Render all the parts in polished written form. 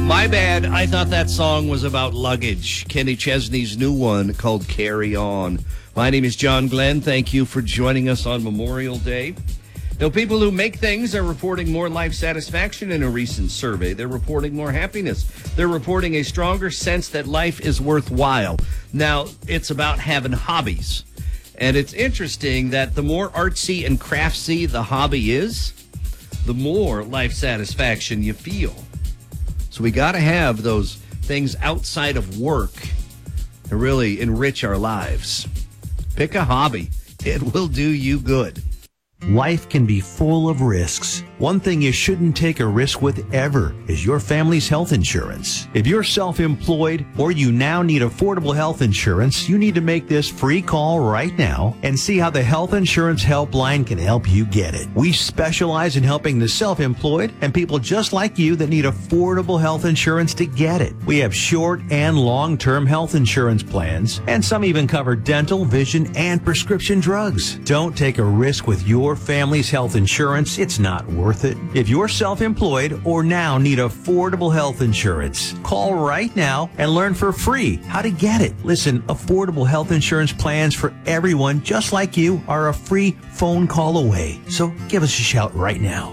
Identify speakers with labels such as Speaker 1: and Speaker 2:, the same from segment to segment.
Speaker 1: My bad. I thought that song was about luggage. Kenny Chesney's new one called Carry On. My name is John Glenn. Thank you for joining us on Memorial Day. Now, people who make things are reporting more life satisfaction in a recent survey. They're reporting more happiness. They're reporting a stronger sense that life is worthwhile. Now, it's about having hobbies. And it's interesting that the more artsy and craftsy the hobby is, the more life satisfaction you feel. So we got to have those things outside of work to really enrich our lives. Pick a hobby. It will do you good.
Speaker 2: Life can be full of risks. One thing you shouldn't take a risk with ever is your family's health insurance. If you're self-employed or you now need affordable health insurance, you need to make this free call right now and see how the Health Insurance Helpline can help you get it. We specialize in helping the self-employed and people just like you that need affordable health insurance to get it. We have short and long-term health insurance plans, and some even cover dental, vision, and prescription drugs. Don't take a risk with your family's health insurance. It's not worth it. If you're self-employed or now need affordable health insurance, call right now and learn for free how to get it. Listen, affordable health insurance plans for everyone just like you are a free phone call away. So give us a shout right now.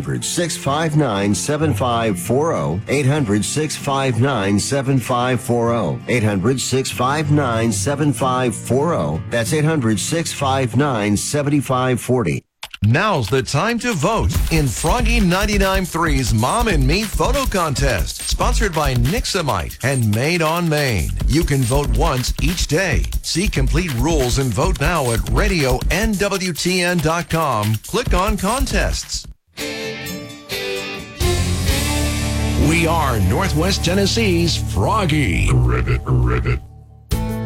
Speaker 3: 800-659-7540. 800-659-7540. 800-659-7540. That's 800-659-7540.
Speaker 4: Now's the time to vote in Froggy 99.3's Mom and Me Photo Contest, sponsored by Nixamite and Made on Maine. You can vote once each day. See complete rules and vote now at radionwtn.com. Click on contests. We are Northwest Tennessee's Froggy.
Speaker 5: Ribbit, ribbit.